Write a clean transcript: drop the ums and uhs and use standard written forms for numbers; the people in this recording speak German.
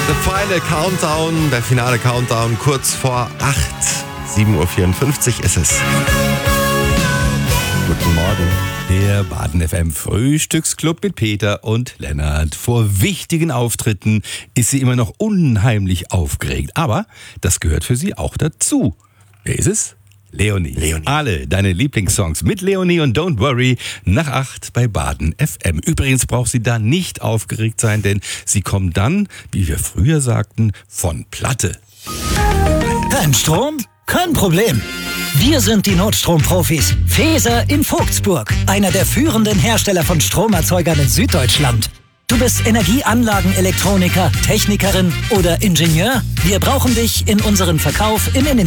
The Final Countdown, der finale Countdown, kurz vor 8. 7.54 Uhr ist es. Guten Morgen. Der Baden FM Frühstücksclub mit Peter und Lennart. Vor wichtigen Auftritten ist sie immer noch unheimlich aufgeregt. Aber das gehört für sie auch dazu. Wer ist es? Leonie. Alle deine Lieblingssongs mit Leonie und Don't Worry nach 8 bei Baden FM. Übrigens braucht sie da nicht aufgeregt sein, denn sie kommen dann, wie wir früher sagten, von Platte. Kein Strom? Kein Problem. Wir sind die Notstromprofis. Feser in Vogtsburg, einer der führenden Hersteller von Stromerzeugern in Süddeutschland. Du bist Energieanlagenelektroniker, Technikerin oder Ingenieur? Wir brauchen dich in unserem Verkauf im